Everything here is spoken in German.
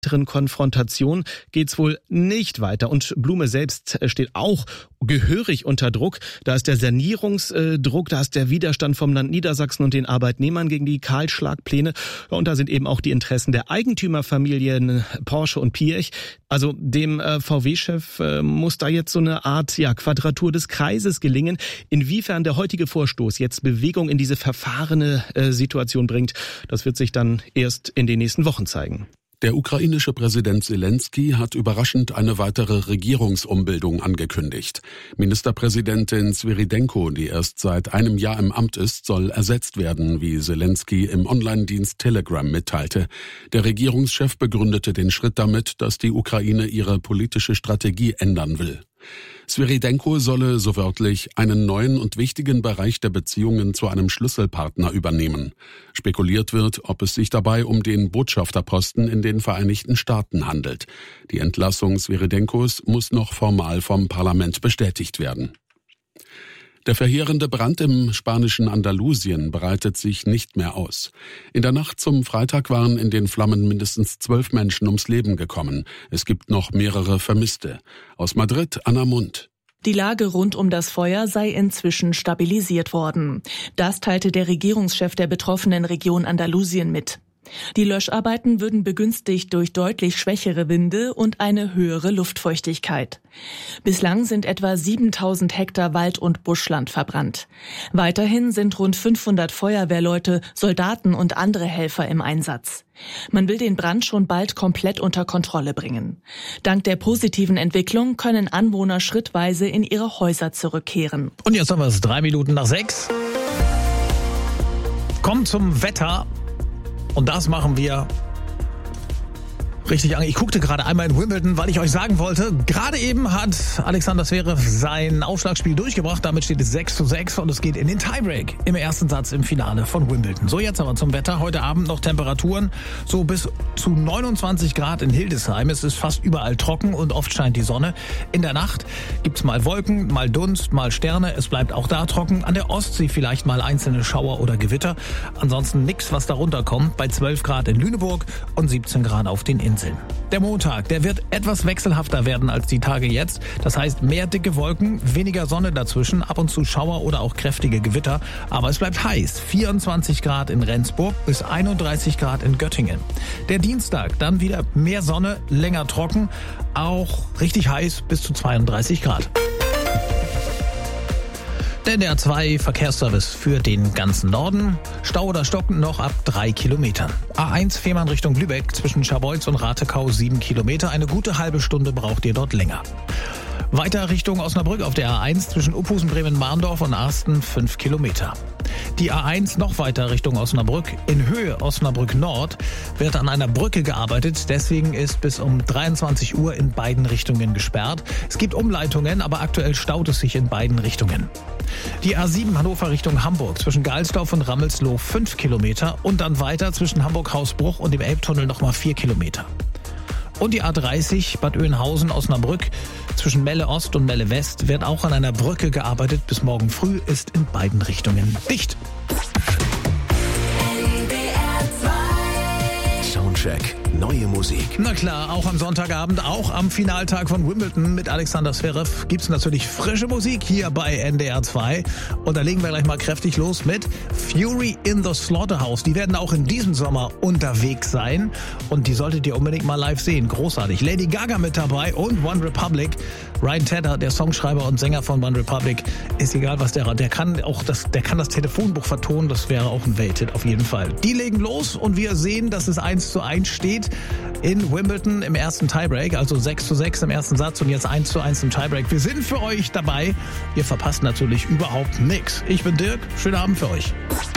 Konfrontation geht's wohl nicht weiter. Und Blume selbst steht auch gehörig unter Druck. Da ist der Sanierungsdruck, da ist der Widerstand vom Land Niedersachsen und den Arbeitnehmern gegen die Kahlschlagpläne. Und da sind eben auch die Interessen der Eigentümerfamilien Porsche und Piech. Also dem VW-Chef muss da jetzt so eine Art Quadratur des Kreises gelingen. Inwiefern der heutige Vorstoß jetzt Bewegung in diese verfahrene Situation bringt, das wird sich dann erst in den nächsten Wochen zeigen. Der ukrainische Präsident Selenskyj hat überraschend eine weitere Regierungsumbildung angekündigt. Ministerpräsidentin Svyrydenko, die erst seit einem Jahr im Amt ist, soll ersetzt werden, wie Selenskyj im Online-Dienst Telegram mitteilte. Der Regierungschef begründete den Schritt damit, dass die Ukraine ihre politische Strategie ändern will. Svyrydenko solle, so wörtlich, einen neuen und wichtigen Bereich der Beziehungen zu einem Schlüsselpartner übernehmen. Spekuliert wird, ob es sich dabei um den Botschafterposten in den Vereinigten Staaten handelt. Die Entlassung Svyrydenkos muss noch formal vom Parlament bestätigt werden. Der verheerende Brand im spanischen Andalusien breitet sich nicht mehr aus. In der Nacht zum Freitag waren in den Flammen mindestens 12 Menschen ums Leben gekommen. Es gibt noch mehrere Vermisste. Aus Madrid, Anna Mund. Die Lage rund um das Feuer sei inzwischen stabilisiert worden. Das teilte der Regierungschef der betroffenen Region Andalusien mit. Die Löscharbeiten würden begünstigt durch deutlich schwächere Winde und eine höhere Luftfeuchtigkeit. Bislang sind etwa 7000 Hektar Wald- und Buschland verbrannt. Weiterhin sind rund 500 Feuerwehrleute, Soldaten und andere Helfer im Einsatz. Man will den Brand schon bald komplett unter Kontrolle bringen. Dank der positiven Entwicklung können Anwohner schrittweise in ihre Häuser zurückkehren. Und jetzt haben wir es 6:03. Kommt zum Wetter. Und das machen wir richtig. Ich guckte gerade einmal in Wimbledon, weil ich euch sagen wollte, gerade eben hat Alexander Zverev sein Aufschlagspiel durchgebracht. Damit steht es 6:6 und es geht in den Tiebreak im ersten Satz im Finale von Wimbledon. So, jetzt aber zum Wetter. Heute Abend noch Temperaturen so bis zu 29 Grad in Hildesheim. Es ist fast überall trocken und oft scheint die Sonne. In der Nacht gibt's mal Wolken, mal Dunst, mal Sterne. Es bleibt auch da trocken. An der Ostsee vielleicht mal einzelne Schauer oder Gewitter. Ansonsten nichts, was darunter kommt. Bei 12 Grad in Lüneburg und 17 Grad auf den Inseln. Der Montag, der wird etwas wechselhafter werden als die Tage jetzt. Das heißt, mehr dicke Wolken, weniger Sonne dazwischen, ab und zu Schauer oder auch kräftige Gewitter. Aber es bleibt heiß. 24 Grad in Rendsburg bis 31 Grad in Göttingen. Der Dienstag, dann wieder mehr Sonne, länger trocken, auch richtig heiß bis zu 32 Grad. Der NDR 2 Verkehrsservice für den ganzen Norden. Stau oder Stocken noch ab 3 Kilometern. A1 Fehmarn Richtung Lübeck zwischen Scharbeutz und Ratekau 7 Kilometer. Eine gute halbe Stunde braucht ihr dort länger. Weiter Richtung Osnabrück auf der A1 zwischen Uphusen, Bremen-Marndorf und Arsten 5 Kilometer. Die A1 noch weiter Richtung Osnabrück. In Höhe Osnabrück Nord wird an einer Brücke gearbeitet. Deswegen ist bis um 23 Uhr in beiden Richtungen gesperrt. Es gibt Umleitungen, aber aktuell staut es sich in beiden Richtungen. Die A7 Hannover Richtung Hamburg zwischen Geilsdorf und Rammelsloh 5 Kilometer und dann weiter zwischen Hamburg-Hausbruch und dem Elbtunnel nochmal 4 Kilometer. Und die A30 Bad Oeynhausen-Osnabrück zwischen Melle Ost und Melle West wird auch an einer Brücke gearbeitet. Bis morgen früh ist in beiden Richtungen dicht. Soundcheck. Neue Musik. Na klar, auch am Sonntagabend, auch am Finaltag von Wimbledon mit Alexander Zverev gibt's natürlich frische Musik hier bei NDR 2. Und da legen wir gleich mal kräftig los mit Fury in the Slaughterhouse. Die werden auch in diesem Sommer unterwegs sein und die solltet ihr unbedingt mal live sehen. Großartig. Lady Gaga mit dabei und One Republic. Ryan Tedder, der Songschreiber und Sänger von One Republic, ist egal was der kann das Telefonbuch vertonen, das wäre auch ein Welthit auf jeden Fall. Die legen los und wir sehen, dass es 1:1 steht in Wimbledon im ersten Tiebreak, also 6:6 im ersten Satz und jetzt 1:1 im Tiebreak. Wir sind für euch dabei. Ihr verpasst natürlich überhaupt nichts. Ich bin Dirk, schönen Abend für euch.